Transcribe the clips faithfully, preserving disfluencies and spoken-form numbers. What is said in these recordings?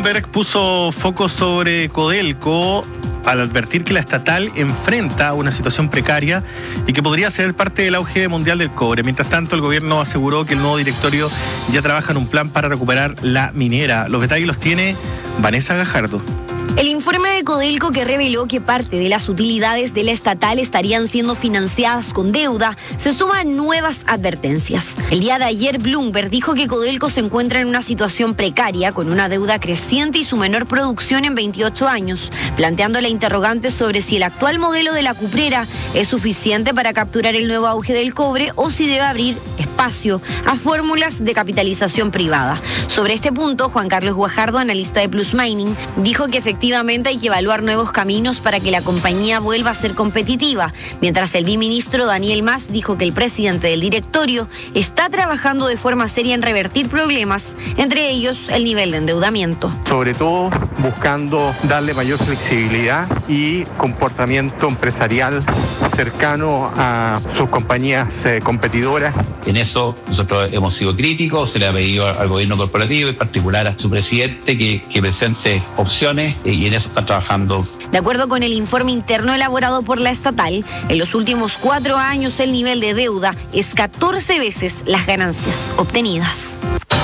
Bloomberg puso foco sobre Codelco al advertir que la estatal enfrenta una situación precaria y que podría ser parte del auge mundial del cobre. Mientras tanto, el gobierno aseguró que el nuevo directorio ya trabaja en un plan para recuperar la minera. Los detalles los tiene Vanessa Gajardo. El informe de Codelco, que reveló que parte de las utilidades de la estatal estarían siendo financiadas con deuda, se suma a nuevas advertencias. El día de ayer, Bloomberg dijo que Codelco se encuentra en una situación precaria, con una deuda creciente y su menor producción en veintiocho años, planteando la interrogante sobre si el actual modelo de la cuprera es suficiente para capturar el nuevo auge del cobre o si debe abrir espacio a fórmulas de capitalización privada. Sobre este punto, Juan Carlos Guajardo, analista de Plus Mining, dijo que efectivamente Efectivamente hay que evaluar nuevos caminos para que la compañía vuelva a ser competitiva, mientras el viceministro Daniel Mas dijo que el presidente del directorio está trabajando de forma seria en revertir problemas, entre ellos el nivel de endeudamiento. Sobre todo buscando darle mayor flexibilidad y comportamiento empresarial cercano a sus compañías eh, competidoras. En eso nosotros hemos sido críticos, se le ha pedido al gobierno corporativo, en particular a su presidente, que, que presente opciones y en eso está trabajando. De acuerdo con el informe interno elaborado por la estatal, en los últimos cuatro años el nivel de deuda es catorce veces las ganancias obtenidas.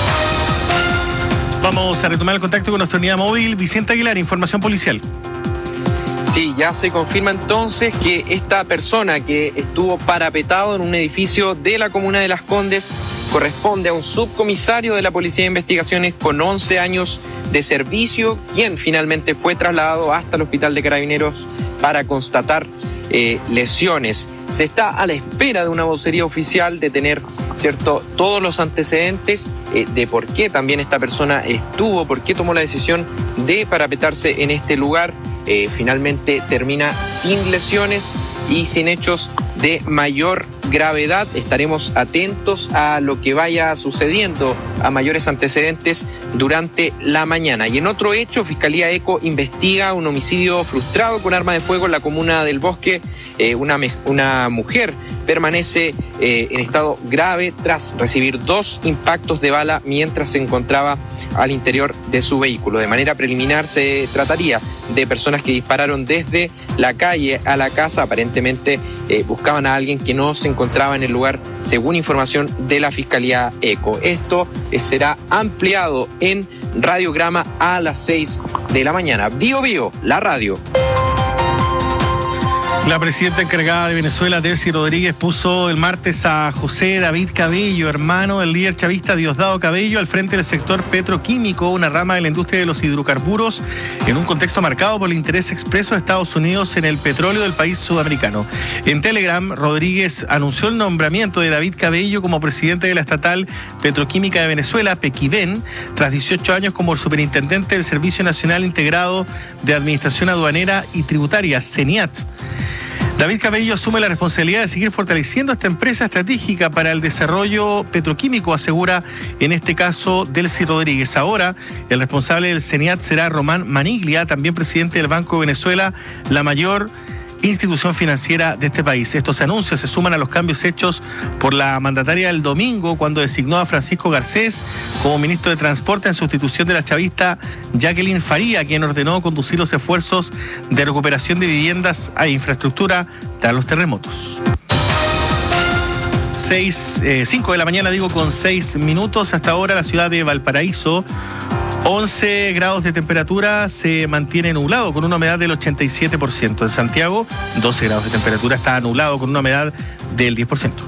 Vamos a retomar el contacto con nuestra unidad móvil. Vicente Aguilar, información policial. Sí, ya se confirma entonces que esta persona que estuvo parapetado en un edificio de la comuna de Las Condes corresponde a un subcomisario de la Policía de Investigaciones con once años de servicio, quien finalmente fue trasladado hasta el Hospital de Carabineros para constatar eh, lesiones. Se está a la espera de una vocería oficial de tener, ¿cierto?, todos los antecedentes eh, de por qué también esta persona estuvo, por qué tomó la decisión de parapetarse en este lugar. Eh, finalmente termina sin lesiones y sin hechos de mayor gravedad. Estaremos atentos a lo que vaya sucediendo, a mayores antecedentes durante la mañana. Y en otro hecho, Fiscalía ECO investiga un homicidio frustrado con arma de fuego en la comuna del Bosque. Eh, una, una mujer permanece eh, en estado grave tras recibir dos impactos de bala mientras se encontraba al interior de su vehículo. De manera preliminar se trataría de personas que dispararon desde la calle a la casa. Aparentemente eh, buscaban a alguien que no se encontraba en el lugar, según información de la Fiscalía ECO. Esto eh, será ampliado en Radiograma a las seis de la mañana. Bio Bio, la radio. La presidenta encargada de Venezuela, Delcy Rodríguez, puso el martes a José David Cabello, hermano del líder chavista Diosdado Cabello, al frente del sector petroquímico, una rama de la industria de los hidrocarburos, en un contexto marcado por el interés expreso de Estados Unidos en el petróleo del país sudamericano. En Telegram, Rodríguez anunció el nombramiento de David Cabello como presidente de la estatal petroquímica de Venezuela, Pequiven, tras dieciocho años como superintendente del Servicio Nacional Integrado de Administración Aduanera y Tributaria, CENIAT. David Cabello asume la responsabilidad de seguir fortaleciendo esta empresa estratégica para el desarrollo petroquímico, asegura en este caso Delcy Rodríguez. Ahora, el responsable del CENIAT será Román Maniglia, también presidente del Banco de Venezuela, la mayor institución financiera de este país. Estos anuncios se suman a los cambios hechos por la mandataria el domingo, cuando designó a Francisco Garcés como ministro de Transporte en sustitución de la chavista Jacqueline Faría, quien ordenó conducir los esfuerzos de recuperación de viviendas e infraestructura tras los terremotos. Seis, eh, cinco de la mañana, digo, con seis minutos. Hasta ahora la ciudad de Valparaíso, once grados de temperatura, se mantiene nublado con una humedad del ochenta y siete por ciento. En Santiago, doce grados de temperatura, está nublado con una humedad del diez por ciento.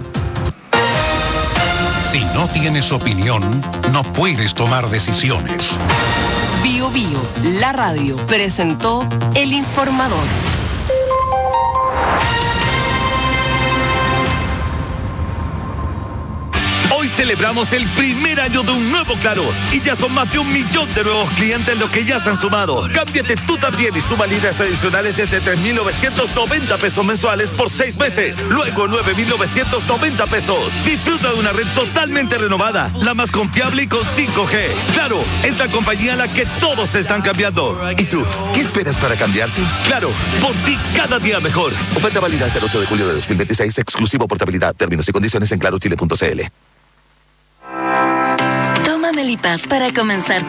Si no tienes opinión, no puedes tomar decisiones. Bio Bio, la radio, presentó El Informador. Hoy celebramos el primer año de un nuevo Claro y ya son más de un millón de nuevos clientes los que ya se han sumado. Cámbiate tú también y suma líneas adicionales desde tres mil novecientos noventa pesos mensuales por seis meses. Luego nueve mil novecientos noventa pesos. Disfruta de una red totalmente renovada, la más confiable y con cinco G. Claro, es la compañía a la que todos se están cambiando. ¿Y tú? ¿Qué esperas para cambiarte? Claro, por ti cada día mejor. Oferta válida hasta el ocho de julio de dos mil veintiséis, exclusivo portabilidad. Términos y condiciones en claro chile punto c l. Toma Melipaz para comenzar